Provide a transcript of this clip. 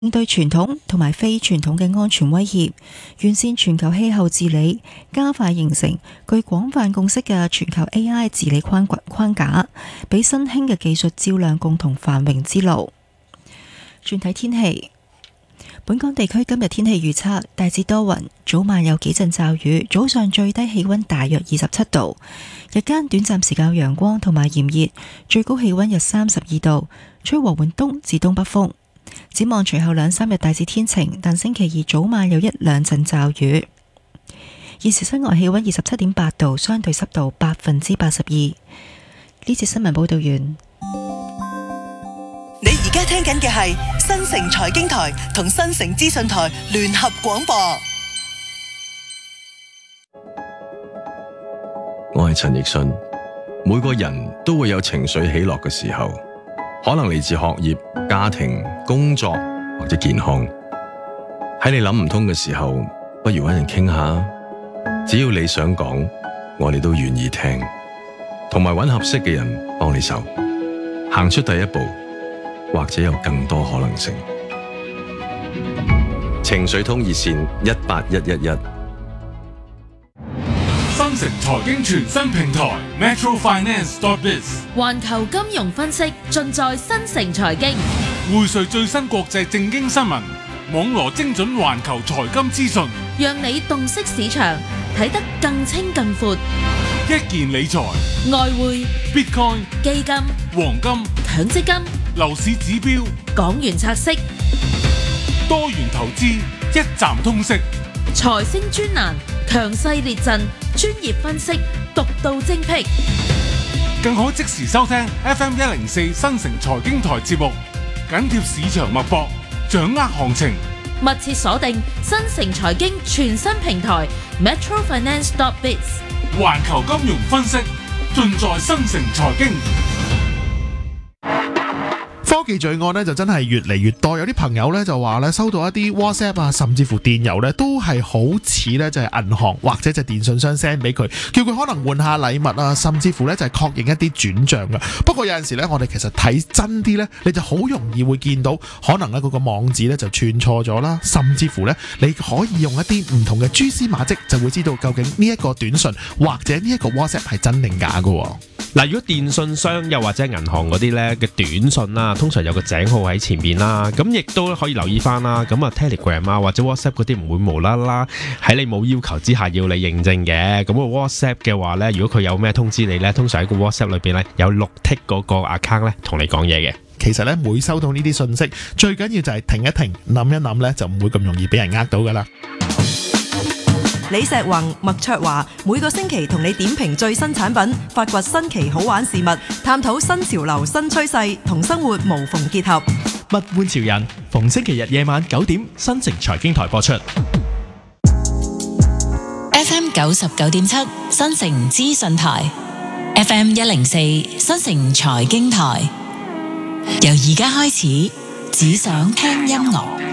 應對傳統同埋非傳統嘅安全威脅，完善全球氣候治理，加快形成具廣泛共識嘅全球 AI 治理框架，俾新興嘅技術照亮共同繁榮之路。轉睇天氣，本港地區今日天氣預測大致多雲，早晚有幾陣驟雨，早上最低氣溫大約27度，日間短暫時間有陽光同埋炎熱，最高氣溫約32度，吹和緩東至東北風。展望隨後2-3日大致天晴，但星期二早晚有1-2陣驟雨。現時室外氣溫27.8度，相對濕度82%。呢節新聞報道完。 你而家聽緊嘅係新城財經台同新城資訊台聯合廣播。 我係陳奕迅。每個人都會有情緒起落嘅時候，可能嚟自學業、家庭、工作或者健康。喺你諗唔通嘅時候，不如搵人傾下。只要你想講，我哋都願意聽，同埋搵合適嘅人幫你手，行出第一步，或者有更多可能性。情緒通熱線18111。 新城財經全新平台 metrofinance.biz， 環球金融分析盡在新城財經， 匯萃最新國際政經新聞，網羅精準環球財金資訊， 讓你洞悉市場，睇得更清更闊。 一件理財、 外匯、 Bitcoin、 基金、 黃金、 強積金、 樓市指標、 港元拆息、 多元投資，一站通識。 財星專欄，強勢列陣，專業分析，獨到精闢， 更可即時收聽 FM104 新城財經台節目，緊貼市場脈搏，掌握行情。 密切鎖定新城財經全新平台 metrofinance.biz， 環球金融分析盡在新城財經。 科技罪案咧就真係越嚟越多，有啲朋友咧就話咧收到一啲 WhatsApp 啊，甚至乎電郵咧都係好似咧就係銀行或者就電信商 send 俾佢，叫佢可能換下禮物啊，甚至乎咧就係確認一啲轉賬嘅。不過有陣時咧，我哋其實睇真啲咧，你就好容易會見到可能咧嗰個網址咧就串錯咗啦，甚至乎咧你可以用一啲唔同嘅蛛絲馬跡，就會知道究竟呢一個短信或者呢一個 WhatsApp 係真定假㗎。 嗱，如果電信商又或者銀行嗰啲咧嘅短信啦，通常有個井號喺前面啦，咁亦都可以留意翻啦。咁啊 Telegram 啊或者 WhatsApp 嗰啲唔會無啦啦喺你冇要求之下要你認證嘅。咁個 WhatsApp 嘅話咧，如果佢有咩通知你咧，通常喺個 WhatsApp 裏邊咧有綠剔嗰個 account 咧同你講嘢嘅。 其實咧每收到呢啲信息，最緊要就係停一停，諗一諗咧，就唔會咁容易俾人呃到噶啦。 李石宏、麥卓華每個星期同你點評最新產品，發掘新奇好玩事物，探討新潮流新趨勢，同生活無縫結合。 物玩潮人，逢星期日夜晚9點，新城財經台播出。 FM 99.7，新城資訊台。FM 104，新城財經台。由而家開始，只想聽音樂。